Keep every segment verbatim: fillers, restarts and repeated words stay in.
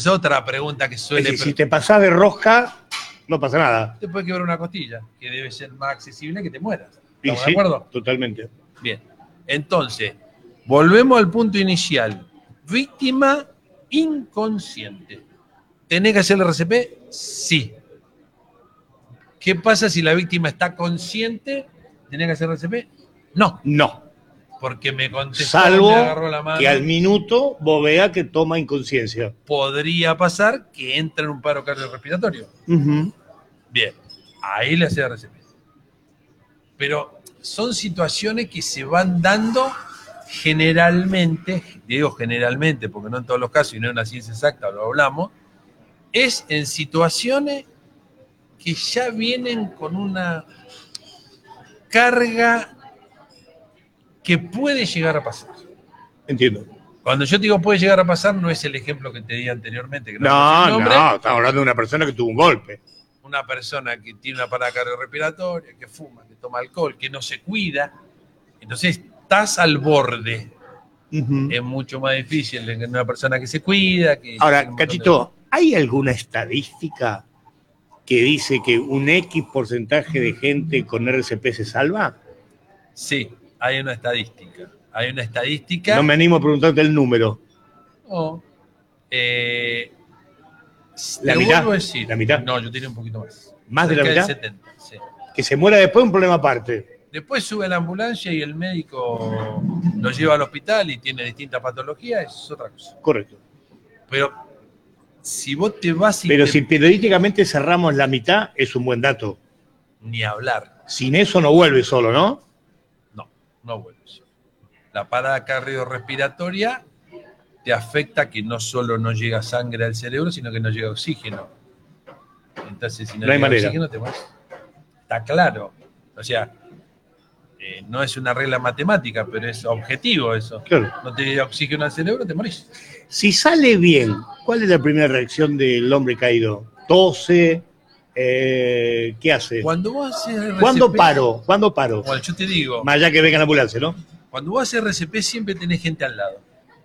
es otra pregunta que suele... Es decir, si te pasás de rosca, no pasa nada. Te puede quebrar una costilla, que debe ser más accesible que te mueras. Y ¿Estamos sí, de acuerdo? totalmente. Bien. Entonces, volvemos al punto inicial. Víctima inconsciente. ¿Tenés que hacer el R C P? Sí. ¿Qué pasa si la víctima está consciente? ¿Tenés que hacer R C P? No. No. Porque me contestó, Salvo me agarró la mano. que al minuto vos veas que toma inconsciencia. Podría pasar que entre en un paro cardiorrespiratorio. Uh-huh. Bien. Ahí le hace R C P. Pero son situaciones que se van dando generalmente, digo generalmente porque no en todos los casos y no es una ciencia exacta, lo hablamos, es en situaciones que ya vienen con una carga que puede llegar a pasar. Entiendo. Cuando yo te digo puede llegar a pasar, no es el ejemplo que te di anteriormente. Que no, No, nombre, no, estamos hablando de una persona que tuvo un golpe. Una persona que tiene una parada cardiorrespiratoria, que fuma, que toma alcohol, que no se cuida. Entonces estás al borde. Uh-huh. Es mucho más difícil que una persona que se cuida. Que Ahora, Cachito, de... ¿hay alguna estadística que dice que un X porcentaje de gente con R C P se salva? Sí, hay una estadística. Hay una estadística. No me animo a preguntarte el número. No. Eh, ¿La te mitad? Vuelvo a decir. ¿La mitad? No, yo tenía un poquito más. ¿Más de la mitad? setenta, sí. Que se muera después un problema aparte. Después sube a la ambulancia y el médico lo lleva al hospital y tiene distintas patologías, eso es otra cosa. Correcto. Pero si vos te vas y Pero te... si periodísticamente cerramos la mitad, es un buen dato. Ni hablar. Sin eso no vuelve solo, ¿no? No, no vuelve solo. La parada cardiorrespiratoria te afecta que no solo no llega sangre al cerebro, sino que no llega oxígeno. Entonces, si no, no hay llega manera. oxígeno, te mueres. Está claro. O sea, eh, no es una regla matemática, pero es objetivo eso. Claro. No te llega oxígeno al cerebro, te morís. Si sale bien, ¿cuál es la primera reacción del hombre caído? ¿Tose? Eh, ¿Qué hace? Cuando vos haces R C P, ¿Cuándo paro? ¿Cuándo paro? Bueno, yo te digo. Más allá que venga la ambulancia, ¿no? Cuando vos haces R C P siempre tenés gente al lado.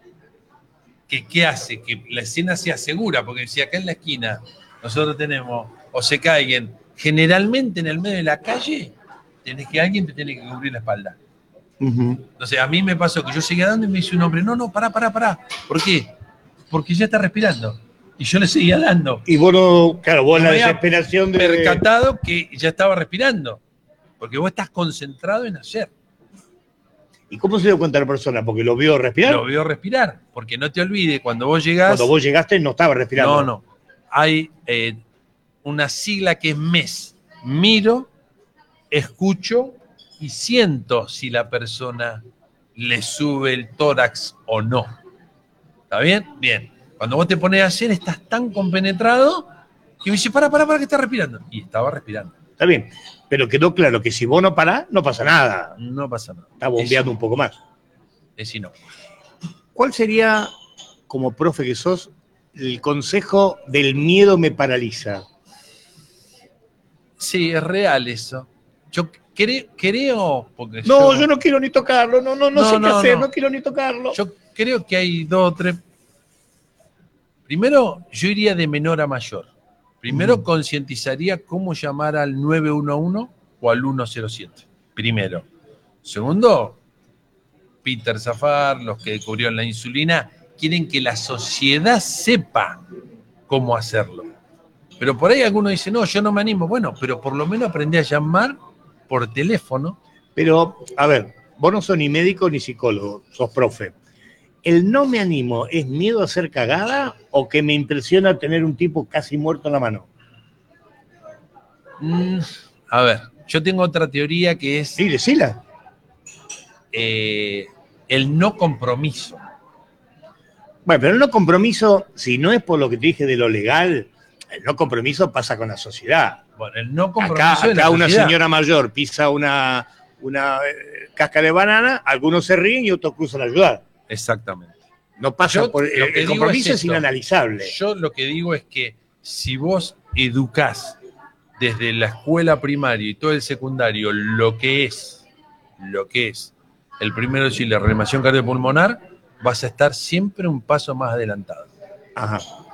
¿Qué, ¿Qué hace? Que la escena sea segura, porque si acá en la esquina nosotros tenemos, o se cae alguien, generalmente en el medio de la calle, tenés que alguien te tiene que cubrir la espalda. Uh-huh. Entonces a mí me pasó que yo seguía dando y me dice un hombre, no, no, pará, pará, pará. ¿Por qué? Porque ya está respirando. Y yo le seguía dando. Y vos no, claro, vos en la desesperación de... percatado que ya estaba respirando. Porque vos estás concentrado en hacer. ¿Y cómo se dio cuenta la persona? ¿Porque lo vio respirar? Lo vio respirar. Porque no te olvides, cuando vos llegás... Cuando vos llegaste no estaba respirando. No, no. Hay eh, una sigla que es M E S. Miro, escucho y siento si la persona le sube el tórax o no. ¿Está bien? Bien. Cuando vos te pones a hacer, estás tan compenetrado que me dice, para, para, para, que está respirando. Y estaba respirando. Está bien. Pero quedó claro que si vos no parás, no pasa nada. No pasa nada. Está bombeando es, un poco más. Es si no. ¿Cuál sería, como profe que sos, el consejo del miedo me paraliza? Sí, es real eso. Yo creo... creo porque no, yo, yo no quiero ni tocarlo. No, no, no, no sé no, qué hacer. No. no quiero ni tocarlo. Yo creo que hay dos o tres... Primero, yo iría de menor a mayor. Primero, uh-huh. concientizaría cómo llamar al nueve uno uno o al uno cero siete. Primero. Segundo, Peter Zafar, los que descubrieron la insulina, quieren que la sociedad sepa cómo hacerlo. Pero por ahí alguno dice, no, yo no me animo. Bueno, pero por lo menos aprendí a llamar por teléfono. Pero, a ver, vos no sos ni médico ni psicólogo, sos profe. ¿El no me animo es miedo a ser cagada o que me impresiona tener un tipo casi muerto en la mano? Mm, a ver, yo tengo otra teoría que es... Sí, decila. Eh, el no compromiso. Bueno, pero el no compromiso, si no es por lo que te dije de lo legal, el no compromiso pasa con la sociedad. Bueno, el no compromiso acá, acá de la una sociedad. Señora mayor pisa una, una eh, cáscara de banana, algunos se ríen y otros cruzan a ayudar. Exactamente. No pasa Yo, por el, el compromiso es, es inanalizable. Yo lo que digo es que si vos educás desde la escuela primaria y todo el secundario lo que es, lo que es el primero de la reanimación cardiopulmonar, vas a estar siempre un paso más adelantado. Ajá.